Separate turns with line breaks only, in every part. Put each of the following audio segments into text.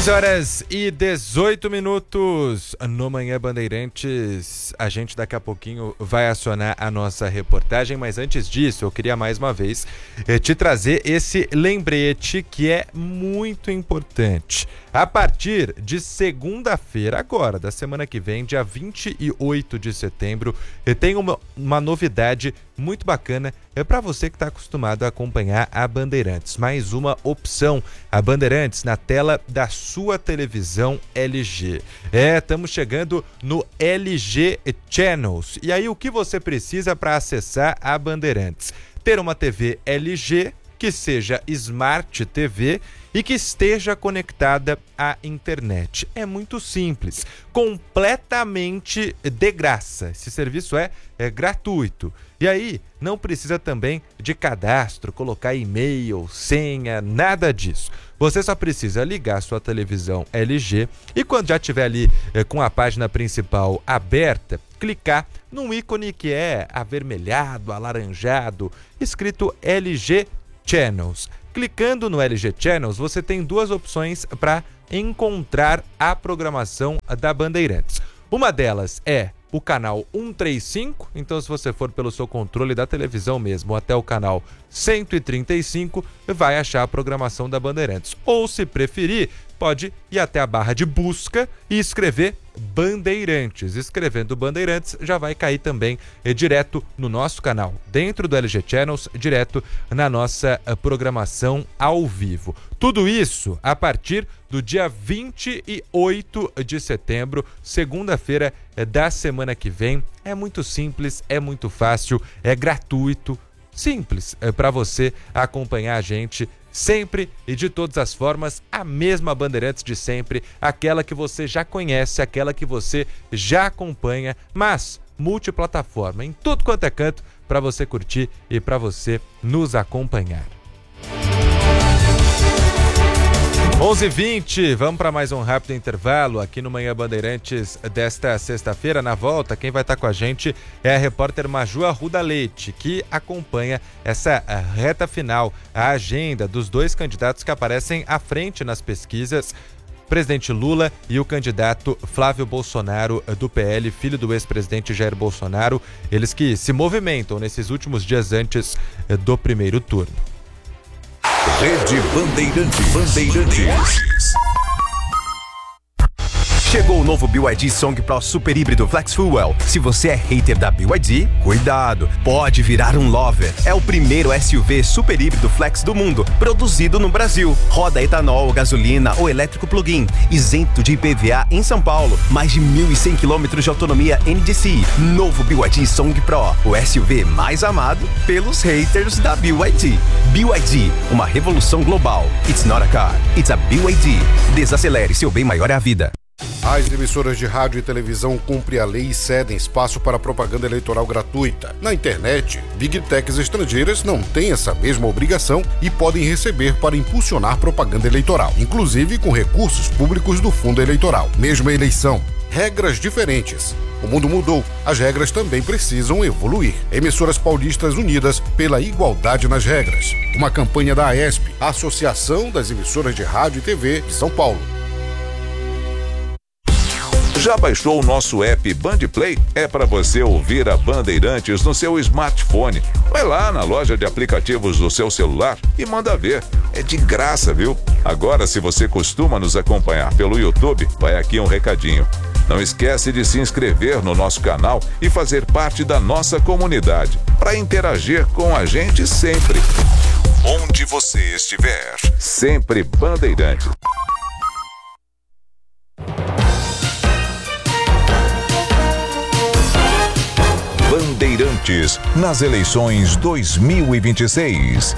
11h18 no Manhã Bandeirantes. A gente daqui a pouquinho vai acionar a nossa reportagem, mas antes disso eu queria mais uma vez te trazer esse lembrete que é muito importante. A partir de segunda-feira, agora, da semana que vem, dia 28 de setembro, tem uma novidade muito bacana para você que está acostumado a acompanhar a Bandeirantes. Mais uma opção, a Bandeirantes na tela da sua televisão LG. Estamos chegando no LG Channels. E aí o que você precisa para acessar a Bandeirantes? Ter uma TV LG que seja Smart TV e que esteja conectada à internet. É muito simples, completamente de graça. Esse serviço é gratuito. E aí, não precisa também de cadastro, colocar e-mail, senha, nada disso. Você só precisa ligar sua televisão LG e quando já estiver ali com a página principal aberta, clicar num ícone que é avermelhado, alaranjado, escrito LG Channels. Clicando no LG Channels, você tem duas opções para encontrar a programação da Bandeirantes. Uma delas é o canal 135, então se você for pelo seu controle da televisão mesmo até o canal 135, vai achar a programação da Bandeirantes. Ou se preferir, pode ir até a barra de busca e escrever Bandeirantes. Escrevendo Bandeirantes já vai cair também direto no nosso canal, dentro do LG Channels, direto na nossa programação ao vivo. Tudo isso a partir do dia 28 de setembro, segunda-feira da semana que vem. É muito simples, é muito fácil, é gratuito, simples para você acompanhar a gente sempre e de todas as formas, a mesma Bandeirantes de sempre, aquela que você já conhece, aquela que você já acompanha, mas multiplataforma, em tudo quanto é canto, para você curtir e para você nos acompanhar. 11h20, vamos para mais um rápido intervalo aqui no Manhã Bandeirantes desta sexta-feira. Na volta, quem vai estar com a gente é a repórter Maju Arruda Leite, que acompanha essa reta final, a agenda dos dois candidatos que aparecem à frente nas pesquisas, presidente Lula e o candidato Flávio Bolsonaro do PL, filho do ex-presidente Jair Bolsonaro, eles que se movimentam nesses últimos dias antes do primeiro turno.
Rede Bandeirantes. Chegou o novo BYD Song Pro Super Híbrido Flex Fuel. Se você é hater da BYD, cuidado, pode virar um lover. É o primeiro SUV super híbrido flex do mundo, produzido no Brasil. Roda etanol, gasolina ou elétrico plug-in, isento de IPVA em São Paulo. Mais de 1.100 km de autonomia NDCi. Novo BYD Song Pro, o SUV mais amado pelos haters da BYD. BYD, uma revolução global. It's not a car, it's a BYD. Desacelere, seu bem maior é a vida.
As emissoras de rádio e televisão cumprem a lei e cedem espaço para propaganda eleitoral gratuita. Na internet, Big Techs estrangeiras não têm essa mesma obrigação e podem receber para impulsionar propaganda eleitoral, inclusive com recursos públicos do fundo eleitoral. Mesma eleição, regras diferentes. O mundo mudou, as regras também precisam evoluir. Emissoras paulistas unidas pela igualdade nas regras. Uma campanha da AESP, Associação das Emissoras de Rádio e TV de São Paulo.
Já baixou o nosso app Bandplay? É para você ouvir a Bandeirantes no seu smartphone. Vai lá na loja de aplicativos do seu celular e manda ver. É de graça, viu? Agora, se você costuma nos acompanhar pelo YouTube, vai aqui um recadinho. Não esquece de se inscrever no nosso canal e fazer parte da nossa comunidade, para interagir com a gente sempre. Onde você estiver, sempre Bandeirantes. Bandeirantes nas eleições 2026.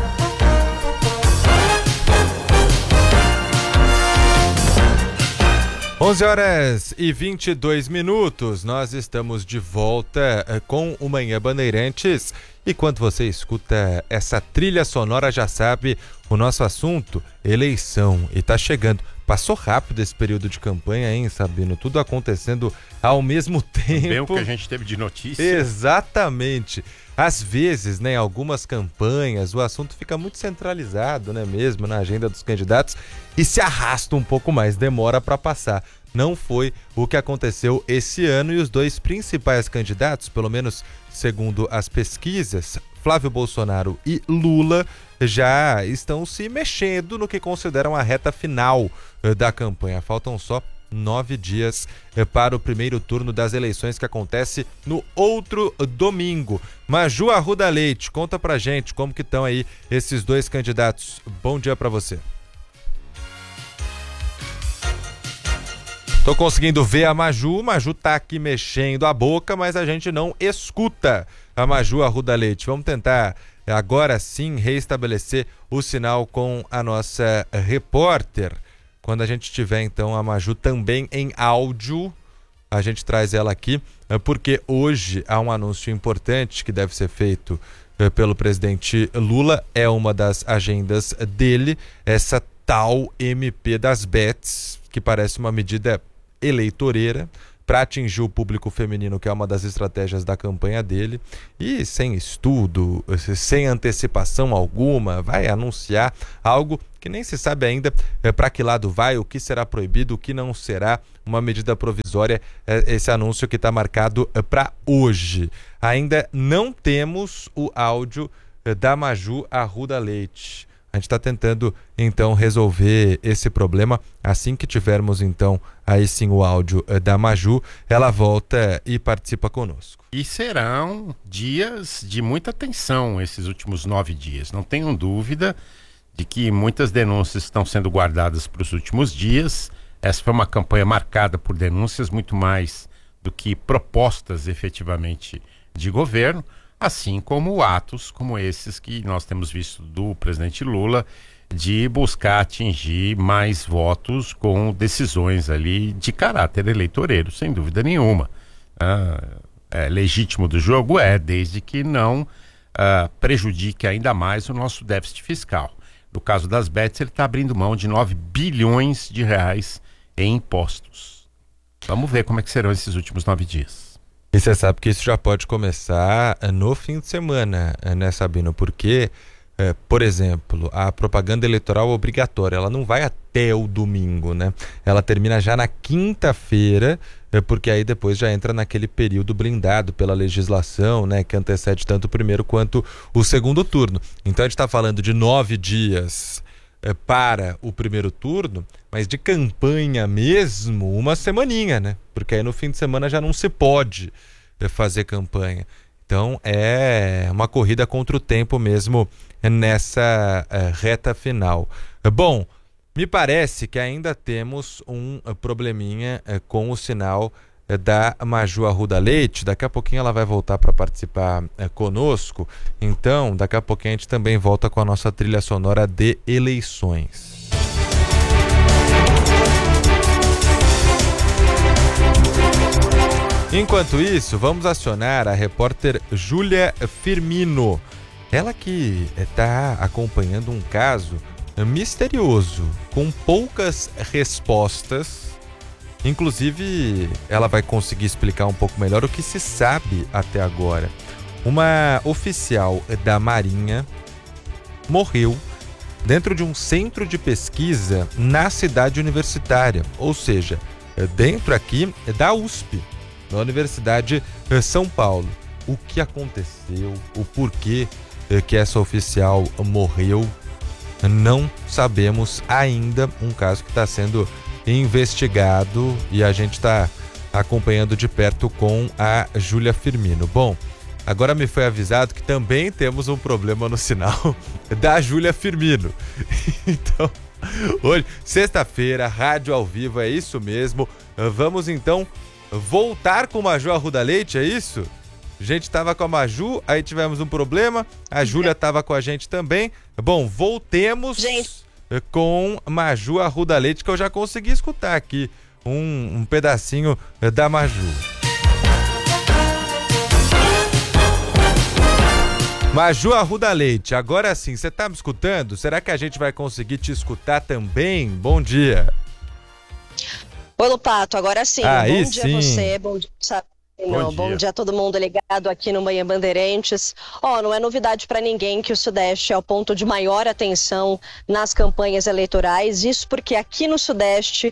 11h22, nós estamos de volta com o Manhã Bandeirantes e quando você escuta essa trilha sonora já sabe, o nosso assunto, eleição, e tá chegando Passou rápido esse período de campanha, hein, Sabino? Tudo acontecendo ao mesmo tempo.
Bem o que a gente teve de notícia.
Exatamente. Às vezes, né, em algumas campanhas, o assunto fica muito centralizado, né, mesmo na agenda dos candidatos e se arrasta um pouco mais, demora para passar. Não foi o que aconteceu esse ano e os dois principais candidatos, pelo menos segundo as pesquisas, Flávio Bolsonaro e Lula, já estão se mexendo no que consideram a reta final da campanha. Faltam só 9 dias para o primeiro turno das eleições que acontece no outro domingo. Maju Arruda Leite, conta pra gente como que estão aí esses dois candidatos. Bom dia para você. Tô conseguindo ver a Maju tá aqui mexendo a boca, mas a gente não escuta a Maju Arruda Leite. Vamos tentar agora sim restabelecer o sinal com a nossa repórter. Quando a gente tiver então a Maju também em áudio, a gente traz ela aqui, porque hoje há um anúncio importante que deve ser feito pelo presidente Lula, é uma das agendas dele, essa tal MP das bets, que parece uma medida eleitoreira para atingir o público feminino, que é uma das estratégias da campanha dele, e sem estudo, sem antecipação alguma, vai anunciar algo que nem se sabe ainda para que lado vai, o que será proibido, o que não será, uma medida provisória, esse anúncio que está marcado para hoje. Ainda não temos o áudio da Maju Arruda Leite. A gente está tentando, então, resolver esse problema. Assim que tivermos, então, aí sim o áudio da Maju, ela volta e participa conosco.
E serão dias de muita tensão esses últimos 9 dias. Não tenham dúvida de que muitas denúncias estão sendo guardadas para os últimos dias. Essa foi uma campanha marcada por denúncias muito mais do que propostas efetivamente de governo. Assim como atos como esses que nós temos visto do presidente Lula, de buscar atingir mais votos com decisões ali de caráter eleitoreiro, sem dúvida nenhuma. É legítimo do jogo? Desde que não prejudique ainda mais o nosso déficit fiscal. No caso das bets, ele está abrindo mão de 9 bilhões de reais em impostos. Vamos ver como é que serão esses últimos 9 dias.
E você sabe que isso já pode começar no fim de semana, né, Sabino? Porque, por exemplo, a propaganda eleitoral obrigatória, ela não vai até o domingo, né? Ela termina já na quinta-feira, porque aí depois já entra naquele período blindado pela legislação, né, que antecede tanto o primeiro quanto o segundo turno. Então a gente está falando de 9 dias para o primeiro turno, mas de campanha mesmo, uma semaninha, né? Porque aí no fim de semana já não se pode fazer campanha. Então é uma corrida contra o tempo mesmo nessa reta final. Bom, me parece que ainda temos um probleminha com o sinal da Maju Arruda Leite. Daqui a pouquinho ela vai voltar para participar conosco. Então, daqui a pouquinho a gente também volta com a nossa trilha sonora de eleições. Enquanto isso, vamos acionar a repórter Júlia Firmino. Ela que está acompanhando um caso misterioso, com poucas respostas. Inclusive, ela vai conseguir explicar um pouco melhor o que se sabe até agora. Uma oficial da Marinha morreu dentro de um centro de pesquisa na cidade universitária, ou seja, dentro aqui da USP, da Universidade de São Paulo. O que aconteceu, o porquê que essa oficial morreu, não sabemos ainda. Um caso que está sendo investigado e a gente está acompanhando de perto com a Júlia Firmino. Bom, agora me foi avisado que também temos um problema no sinal da Júlia Firmino. Então, hoje, sexta-feira, rádio ao vivo, é isso mesmo. Vamos então voltar com a Maju Arruda Leite, é isso? A gente estava com a Maju, aí tivemos um problema, a Júlia estava com a gente também. Bom, voltemos com Maju Arruda Leite, que eu já consegui escutar aqui um pedacinho da Maju. Maju Arruda Leite, agora sim, você tá me escutando? Será que a gente vai conseguir te escutar também? Bom dia.
Oi, Lopato, agora sim.
Aí
Bom dia
sim.
a você, bom dia. Bom dia a todo mundo ligado aqui no Manhã Bandeirantes. Não é novidade para ninguém que o Sudeste é o ponto de maior atenção nas campanhas eleitorais. Isso porque aqui no Sudeste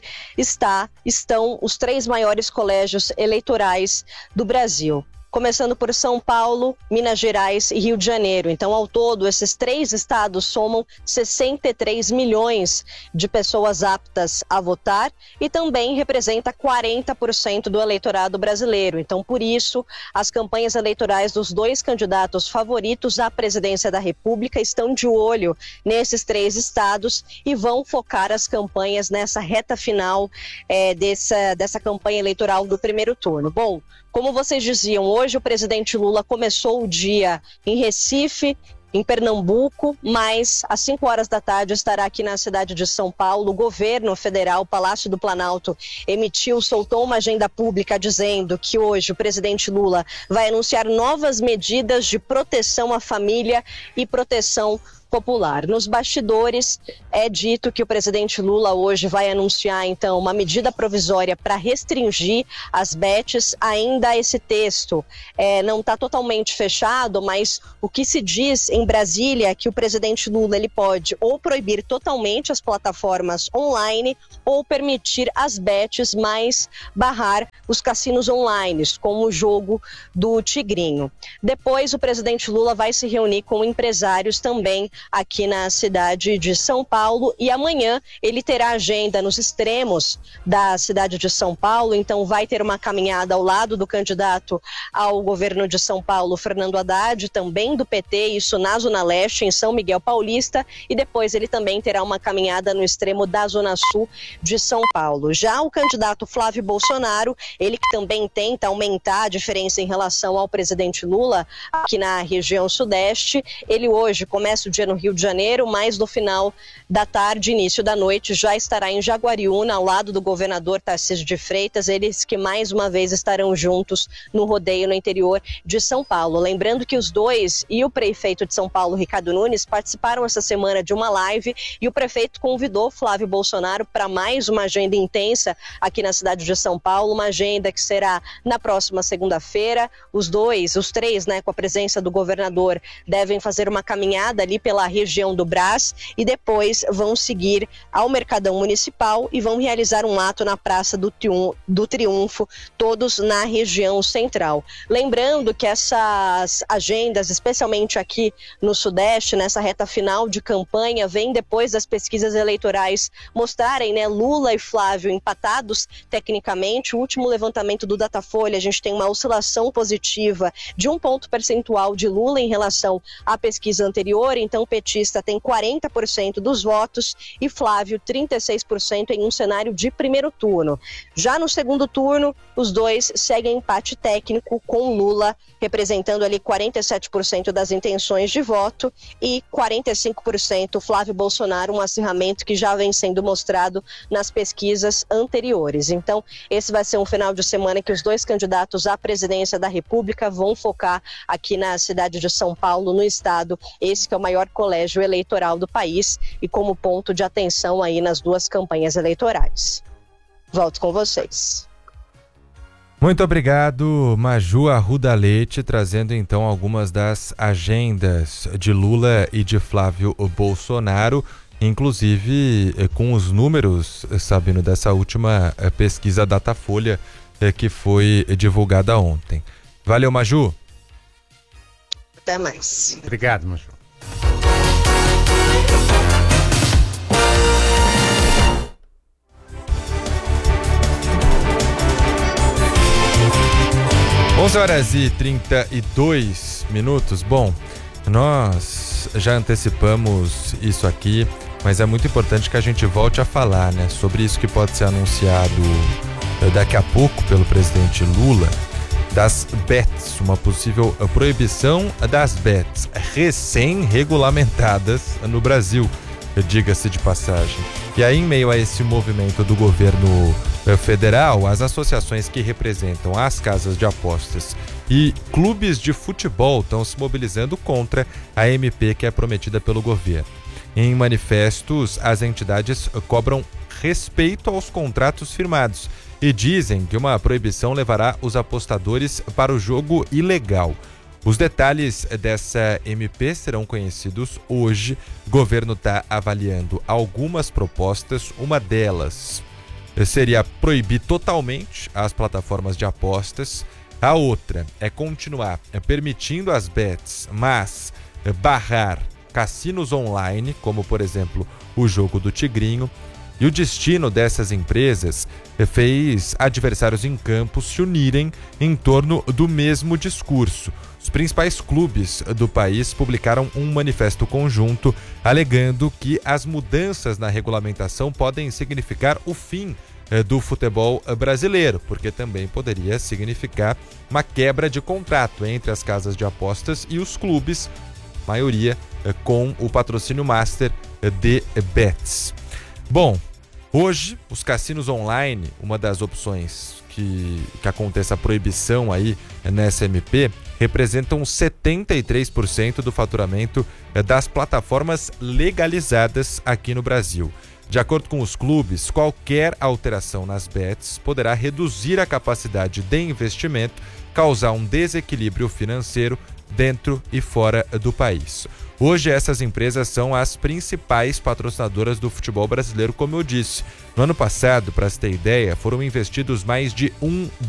estão os 3 maiores colégios eleitorais do Brasil. Começando por São Paulo, Minas Gerais e Rio de Janeiro. Então, ao todo, esses 3 estados somam 63 milhões de pessoas aptas a votar e também representa 40% do eleitorado brasileiro. Então, por isso, as campanhas eleitorais dos 2 candidatos favoritos à presidência da República estão de olho nesses 3 estados e vão focar as campanhas nessa reta final dessa campanha eleitoral do primeiro turno. Bom, como vocês diziam, hoje o presidente Lula começou o dia em Recife, em Pernambuco, mas às 5 horas da tarde estará aqui na cidade de São Paulo. O governo federal, o Palácio do Planalto, soltou uma agenda pública dizendo que hoje o presidente Lula vai anunciar novas medidas de proteção à família e proteção popular. Nos bastidores é dito que o presidente Lula hoje vai anunciar então uma medida provisória para restringir as bets. Ainda esse texto não está totalmente fechado, mas o que se diz em Brasília é que o presidente Lula ele pode ou proibir totalmente as plataformas online ou permitir as bets, mas barrar os cassinos online, como o jogo do Tigrinho. Depois o presidente Lula vai se reunir com empresários também aqui na cidade de São Paulo e amanhã ele terá agenda nos extremos da cidade de São Paulo, então vai ter uma caminhada ao lado do candidato ao governo de São Paulo, Fernando Haddad, também do PT, isso na Zona Leste, em São Miguel Paulista, e depois ele também terá uma caminhada no extremo da Zona Sul de São Paulo. Já o candidato Flávio Bolsonaro, ele que também tenta aumentar a diferença em relação ao presidente Lula aqui na região sudeste, ele hoje começa o dia no Rio de Janeiro, mas no final da tarde, início da noite, já estará em Jaguariúna, ao lado do governador Tarcísio de Freitas, eles que mais uma vez estarão juntos no rodeio no interior de São Paulo. Lembrando que os dois e o prefeito de São Paulo, Ricardo Nunes, participaram essa semana de uma live e o prefeito convidou Flávio Bolsonaro para mais uma agenda intensa aqui na cidade de São Paulo, uma agenda que será na próxima segunda-feira. Os três, com a presença do governador, devem fazer uma caminhada ali pela região do Brás e depois vão seguir ao Mercadão Municipal e vão realizar um ato na Praça do Triunfo, todos na região central. Lembrando que essas agendas, especialmente aqui no Sudeste, nessa reta final de campanha, vem depois das pesquisas eleitorais mostrarem, Lula e Flávio empatados tecnicamente. O último levantamento do Datafolha, a gente tem uma oscilação positiva de 1 ponto percentual de Lula em relação à pesquisa anterior, então o petista tem 40% dos votos e Flávio 36% em um cenário de primeiro turno. Já no segundo turno, os dois seguem empate técnico, com Lula representando ali 47% das intenções de voto e 45% Flávio Bolsonaro, um acirramento que já vem sendo mostrado nas pesquisas anteriores. Então, esse vai ser um final de semana que os dois candidatos à presidência da República vão focar aqui na cidade de São Paulo, no estado, esse que é o maior colégio eleitoral do país e como ponto de atenção aí nas 2 campanhas eleitorais. Volto com vocês.
Muito obrigado, Maju Arruda Leite, trazendo então algumas das agendas de Lula e de Flávio Bolsonaro, inclusive com os números, Sabino, dessa última pesquisa Datafolha que foi divulgada ontem. Valeu, Maju.
Até mais.
Obrigado, Maju.
h32. Bom, nós já antecipamos isso aqui, mas é muito importante que a gente volte a falar, sobre isso que pode ser anunciado daqui a pouco pelo presidente Lula, das bets, uma possível proibição das bets recém-regulamentadas no Brasil, diga-se de passagem. E aí, em meio a esse movimento do governo federal, as associações que representam as casas de apostas e clubes de futebol estão se mobilizando contra a MP que é prometida pelo governo. Em manifestos, as entidades cobram respeito aos contratos firmados e dizem que uma proibição levará os apostadores para o jogo ilegal. Os detalhes dessa MP serão conhecidos hoje. O governo está avaliando algumas propostas. Uma delas seria proibir totalmente as plataformas de apostas. A outra é continuar permitindo as bets, mas barrar cassinos online, como por exemplo o jogo do Tigrinho. E o destino dessas empresas fez adversários em campo se unirem em torno do mesmo discurso. Os principais clubes do país publicaram um manifesto conjunto alegando que as mudanças na regulamentação podem significar o fim do futebol brasileiro, porque também poderia significar uma quebra de contrato entre as casas de apostas e os clubes, maioria com o patrocínio master de bets. Bom, hoje os cassinos online, uma das opções que aconteça a proibição aí nessa MP, representam 73% do faturamento das plataformas legalizadas aqui no Brasil. De acordo com os clubes, qualquer alteração nas bets poderá reduzir a capacidade de investimento, causar um desequilíbrio financeiro dentro e fora do país. Hoje essas empresas são as principais patrocinadoras do futebol brasileiro, como eu disse. No ano passado, para se ter ideia, foram investidos mais de 1